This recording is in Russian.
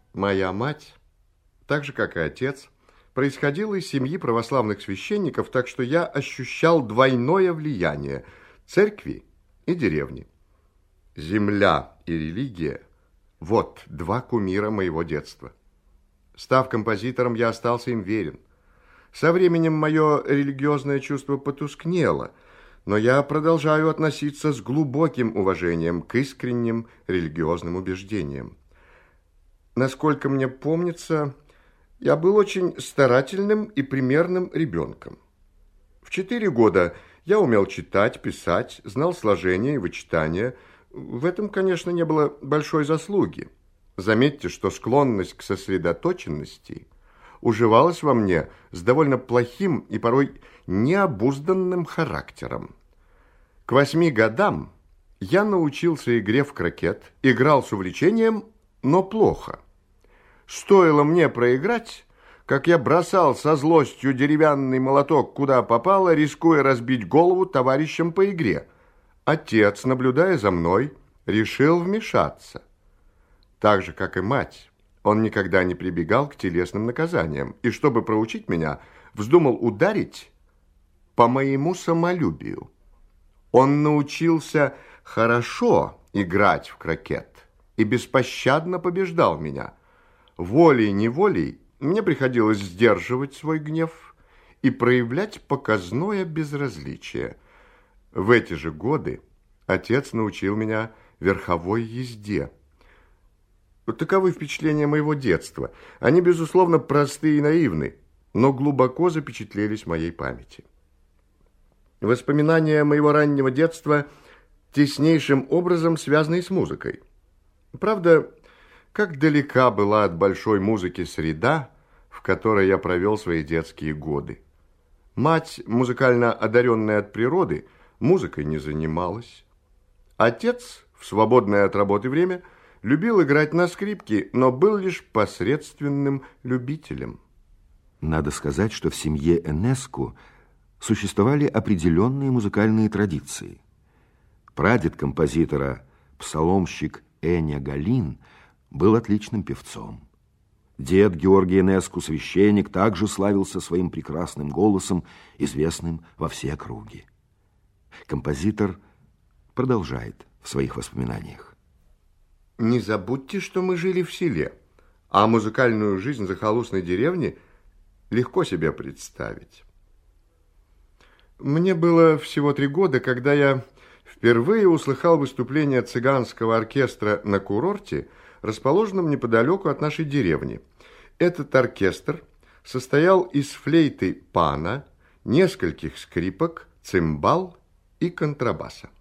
Моя мать, так же, как и отец, происходила из семьи православных священников, так что я ощущал двойное влияние церкви и деревни. Земля и религия – вот два кумира моего детства. Став композитором, я остался им верен. Со временем мое религиозное чувство потускнело, но я продолжаю относиться с глубоким уважением к искренним религиозным убеждениям. Насколько мне помнится, я был очень старательным и примерным ребенком. В 4 года я умел читать, писать, знал сложение и вычитание. В этом, конечно, не было большой заслуги. Заметьте, что склонность к сосредоточенности уживалась во мне с довольно плохим и порой необузданным характером. К 8 годам я научился игре в крокет, играл с увлечением, но плохо. Стоило мне проиграть, как я бросал со злостью деревянный молоток куда попало, рискуя разбить голову товарищам по игре. Отец, наблюдая за мной, решил вмешаться. Так же, как и мать, он никогда не прибегал к телесным наказаниям, и, чтобы проучить меня, вздумал ударить по моему самолюбию. Он научился хорошо играть в крокет и беспощадно побеждал меня. Волей-неволей мне приходилось сдерживать свой гнев и проявлять показное безразличие. В эти же годы отец научил меня верховой езде. Таковы впечатления моего детства. Они, безусловно, простые и наивны, но глубоко запечатлелись в моей памяти. Воспоминания моего раннего детства теснейшим образом связаны с музыкой. Правда, как далека была от большой музыки среда, в которой я провел свои детские годы. Мать, музыкально одаренная от природы, музыкой не занималась. Отец, в свободное от работы время, любил играть на скрипке, но был лишь посредственным любителем. Надо сказать, что в семье Энеску существовали определенные музыкальные традиции. Прадед композитора, псаломщик Эня Галин, был отличным певцом. Дед Георгий Энеску, священник, также славился своим прекрасным голосом, известным во все округи. Композитор продолжает в своих воспоминаниях. Не забудьте, что мы жили в селе, а музыкальную жизнь захолустной деревни легко себе представить. Мне было всего 3 года, когда я впервые услыхал выступление цыганского оркестра на курорте, расположенном неподалеку от нашей деревни. Этот оркестр состоял из флейты пана, нескольких скрипок, цимбал и контрабаса.